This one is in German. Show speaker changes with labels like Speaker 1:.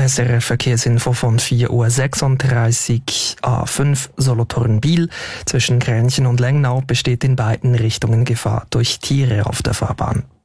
Speaker 1: SRF Verkehrsinfo von 4:36 Uhr. A5 Solothurn-Biel. Zwischen Grenchen und Lengnau besteht in beiden Richtungen Gefahr durch Tiere auf der Fahrbahn.